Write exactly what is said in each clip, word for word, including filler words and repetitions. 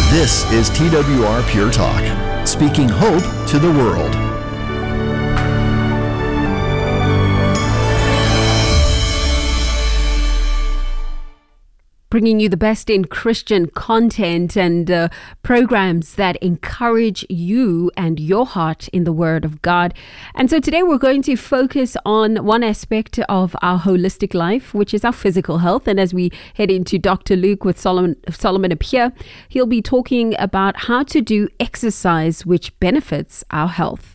This is T W R Pure Talk, speaking hope to the world. Bringing you the best in Christian content and uh, programs that encourage you and your heart in the Word of God. And so today we're going to focus on one aspect of our holistic life, which is our physical health. And as we head into Doctor Luke with Solomon, Solomon Appiah, he'll be talking about how to do exercise which benefits our health.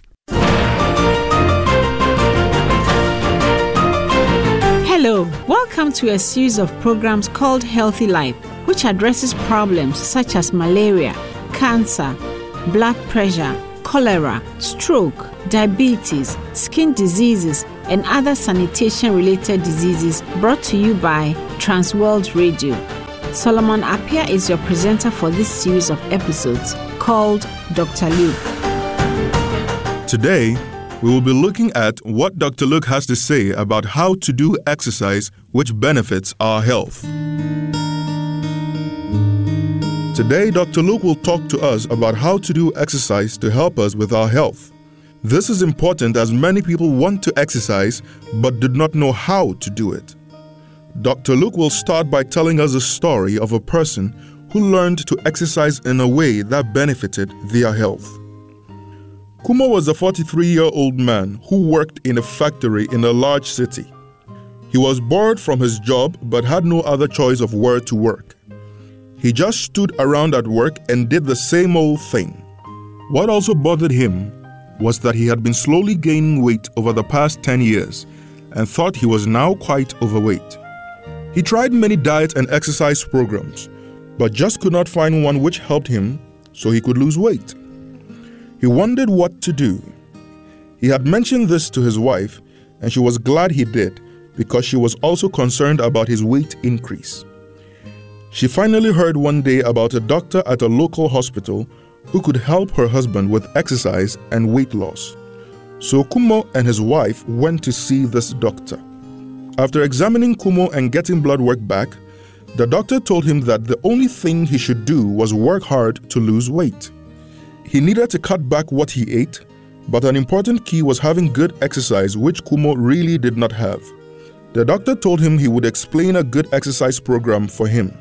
Hello, welcome to a series of programs called Healthy Life, which addresses problems such as malaria, cancer, blood pressure, cholera, stroke, diabetes, skin diseases, and other sanitation-related diseases, brought to you by Transworld Radio. Solomon Appiah is your presenter for this series of episodes called Doctor Luke. Today, we will be looking at what Doctor Luke has to say about how to do exercise which benefits our health. Today, Doctor Luke will talk to us about how to do exercise to help us with our health. This is important as many people want to exercise but do not know how to do it. Doctor Luke will start by telling us a story of a person who learned to exercise in a way that benefited their health. Kumo was a forty-three-year-old man who worked in a factory in a large city. He was bored from his job but had no other choice of where to work. He just stood around at work and did the same old thing. What also bothered him was that he had been slowly gaining weight over the past ten years and thought he was now quite overweight. He tried many diet and exercise programs, but just could not find one which helped him so he could lose weight. He wondered what to do. He had mentioned this to his wife, and she was glad he did because she was also concerned about his weight increase. She finally heard one day about a doctor at a local hospital who could help her husband with exercise and weight loss. So Kumo and his wife went to see this doctor. After examining Kumo and getting blood work back, the doctor told him that the only thing he should do was work hard to lose weight. He needed to cut back what he ate, but an important key was having good exercise, which Kumo really did not have. The doctor told him he would explain a good exercise program for him.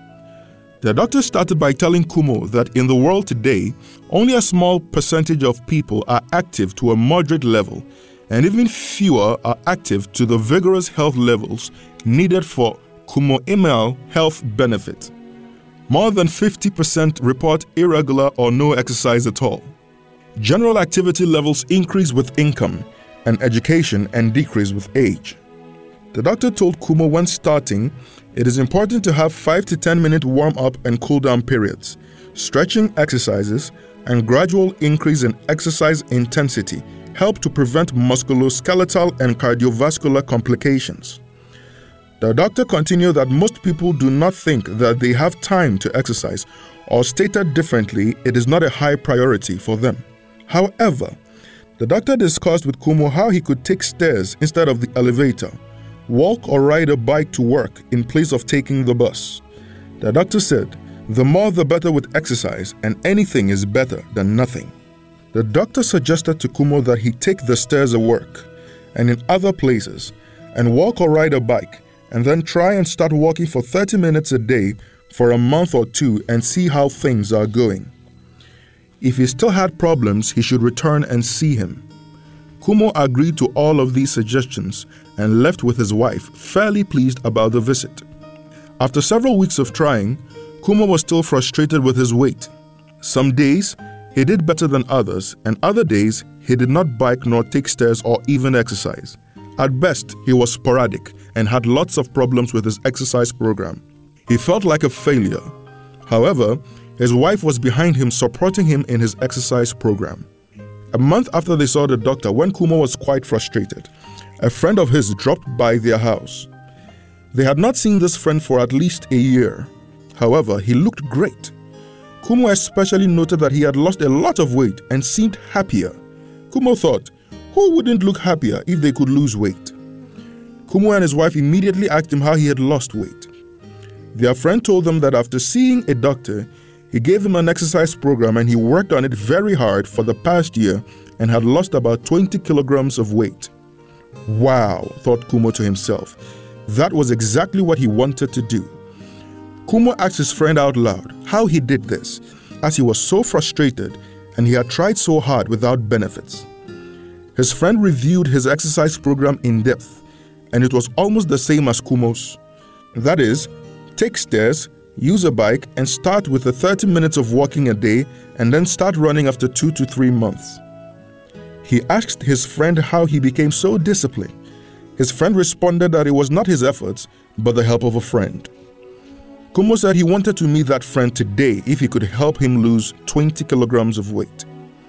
The doctor started by telling Kumo that in the world today, only a small percentage of people are active to a moderate level, and even fewer are active to the vigorous health levels needed for Kumo-imal health benefit. More than fifty percent report irregular or no exercise at all. General activity levels increase with income and education and decrease with age. The doctor told Kumo when starting, it is important to have five to ten minute warm-up and cool-down periods, stretching exercises, and gradual increase in exercise intensity help to prevent musculoskeletal and cardiovascular complications. The doctor continued that most people do not think that they have time to exercise, or stated differently, it is not a high priority for them. However, the doctor discussed with Kumo how he could take stairs instead of the elevator, walk or ride a bike to work in place of taking the bus. The doctor said, the more the better with exercise, and anything is better than nothing. The doctor suggested to Kumo that he take the stairs at work and in other places and walk or ride a bike, and then try and start walking for thirty minutes a day for a month or two and see how things are going. If he still had problems, he should return and see him. Kumo agreed to all of these suggestions and left with his wife, fairly pleased about the visit. After several weeks of trying, Kumo was still frustrated with his weight. Some days, he did better than others, and other days, he did not bike nor take stairs or even exercise. At best, he was sporadic and had lots of problems with his exercise program. He felt like a failure. However, his wife was behind him, supporting him in his exercise program. A month after they saw the doctor, when Kumo was quite frustrated, a friend of his dropped by their house. They had not seen this friend for at least a year. However, he looked great. Kumo especially noted that he had lost a lot of weight and seemed happier. Kumo thought, who wouldn't look happier if they could lose weight? Kumo and his wife immediately asked him how he had lost weight. Their friend told them that after seeing a doctor, He gave him an exercise program and he worked on it very hard for the past year and had lost about twenty kilograms of weight. Wow, thought Kumo to himself. That was exactly what he wanted to do. Kumo asked his friend out loud how he did this, as he was so frustrated and he had tried so hard without benefits. His friend reviewed his exercise program in depth, and it was almost the same as Kumo's. That is, take stairs, use a bike, and start with the thirty minutes of walking a day, and then start running after two to three months. He asked his friend how he became so disciplined. His friend responded that it was not his efforts, but the help of a friend. Kumo said he wanted to meet that friend today if he could help him lose twenty kilograms of weight.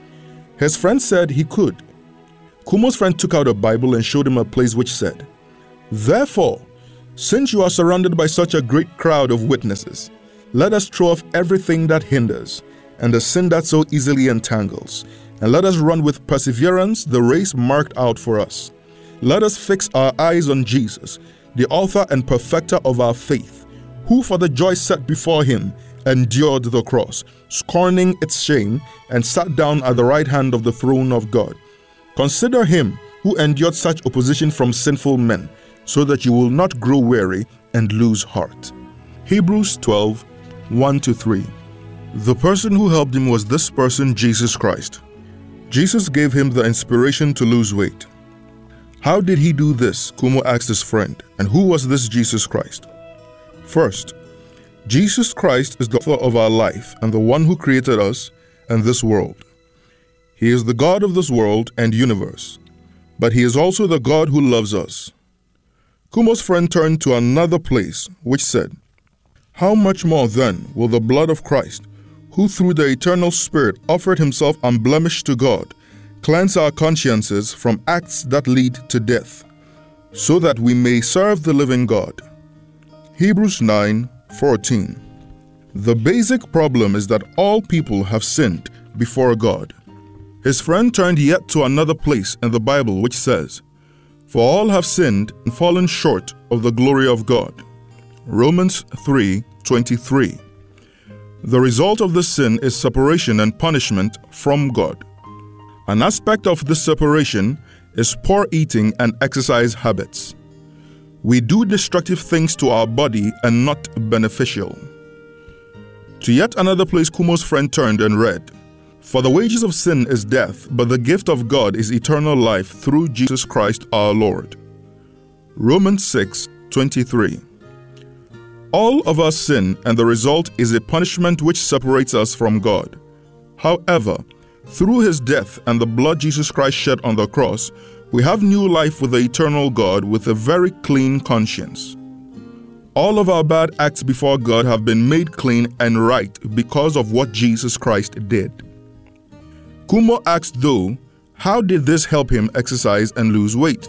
His friend said he could. Kumo's friend took out a Bible and showed him a place which said, "Therefore, since you are surrounded by such a great crowd of witnesses, let us throw off everything that hinders and the sin that so easily entangles, and let us run with perseverance the race marked out for us. Let us fix our eyes on Jesus, the author and perfecter of our faith, who for the joy set before him endured the cross, scorning its shame, and sat down at the right hand of the throne of God. Consider him who endured such opposition from sinful men, so that you will not grow weary and lose heart." Hebrews twelve, one to three. The person who helped him was this person, Jesus Christ. Jesus gave him the inspiration to lose weight. How did he do this? Kumo asked his friend. And who was this Jesus Christ? First, Jesus Christ is the author of our life and the one who created us and this world. He is the God of this world and universe, but he is also the God who loves us. Kumo's friend turned to another place which said, "How much more then will the blood of Christ, who through the eternal Spirit offered himself unblemished to God, cleanse our consciences from acts that lead to death, so that we may serve the living God?" Hebrews nine fourteen. The basic problem is that all people have sinned before God. His friend turned yet to another place in the Bible which says, "For all have sinned and fallen short of the glory of God." Romans three twenty-three. The result of this sin is separation and punishment from God. An aspect of this separation is poor eating and exercise habits. We do destructive things to our body and not beneficial. To yet another place Kumo's friend turned and read, "For the wages of sin is death, but the gift of God is eternal life through Jesus Christ our Lord." Romans six twenty-three. All of us sin, and the result is a punishment which separates us from God. However, through his death and the blood Jesus Christ shed on the cross, we have new life with the eternal God with a very clean conscience. All of our bad acts before God have been made clean and right because of what Jesus Christ did. Kumo asked though, how did this help him exercise and lose weight?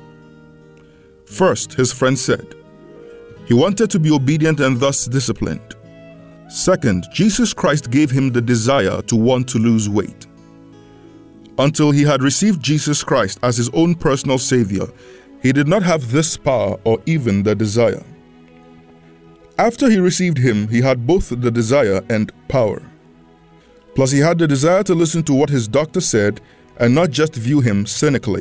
First, his friend said, he wanted to be obedient and thus disciplined. Second, Jesus Christ gave him the desire to want to lose weight. Until he had received Jesus Christ as his own personal Savior, he did not have this power or even the desire. After he received him, he had both the desire and power. Plus, he had the desire to listen to what his doctor said and not just view him cynically.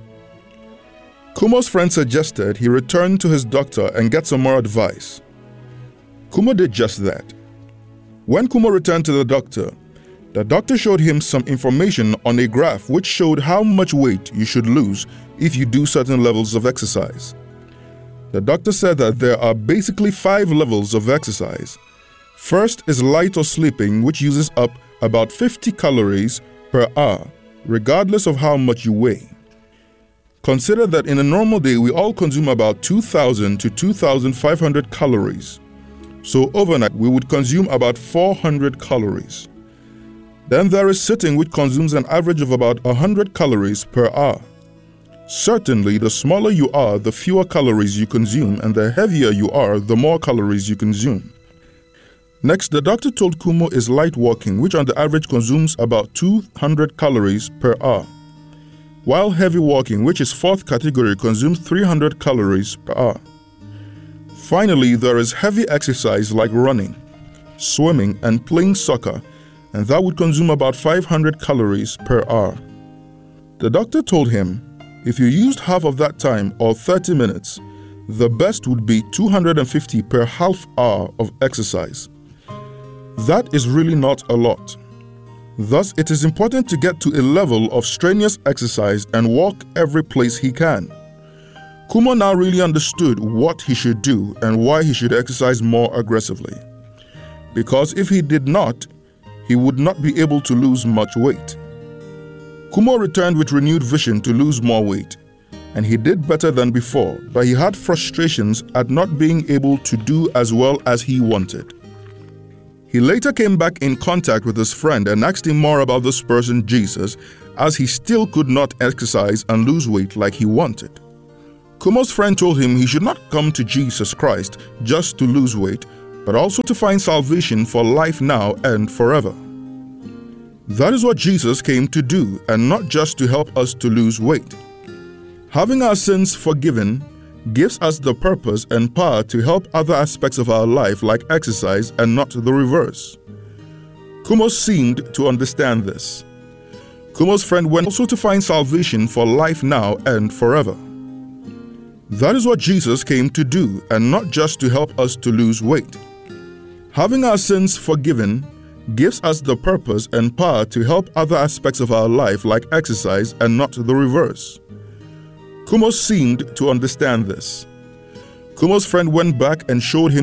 Kumo's friend suggested he return to his doctor and get some more advice. Kumo did just that. When Kumo returned to the doctor, the doctor showed him some information on a graph which showed how much weight you should lose if you do certain levels of exercise. The doctor said that there are basically five levels of exercise. First is light or sleeping, which uses up about fifty calories per hour, regardless of how much you weigh. Consider that in a normal day, we all consume about two thousand to two thousand five hundred calories. So overnight, we would consume about four hundred calories. Then there is sitting, which consumes an average of about one hundred calories per hour. Certainly, the smaller you are, the fewer calories you consume, and the heavier you are, the more calories you consume. Next, the doctor told Kumo is light walking, which on the average consumes about two hundred calories per hour, while heavy walking, which is fourth category, consumes three hundred calories per hour. Finally, there is heavy exercise like running. swimming, and playing soccer, and that would consume about five hundred calories per hour. The doctor told him, if you used half of that time, or thirty minutes, the best would be two hundred fifty per half hour of exercise. That is really not a lot. Thus, it is important to get to a level of strenuous exercise and walk every place he can. Kumo now really understood what he should do and why he should exercise more aggressively. Because if he did not, he would not be able to lose much weight. Kumo returned with renewed vision to lose more weight, and he did better than before, but he had frustrations at not being able to do as well as he wanted. He later came back in contact with his friend and asked him more about this person, Jesus, as he still could not exercise and lose weight like he wanted. Kumo's friend told him he should not come to Jesus Christ just to lose weight, but also to find salvation for life now and forever. That is what Jesus came to do, and not just to help us to lose weight. Having our sins forgiven gives us the purpose and power to help other aspects of our life like exercise and not the reverse. Kumo seemed to understand this. Kumo's friend went also to find salvation for life now and forever. That is what Jesus came to do, and not just to help us to lose weight. Having our sins forgiven gives us the purpose and power to help other aspects of our life like exercise and not the reverse. Kumo seemed to understand this. Kumo's friend went back and showed him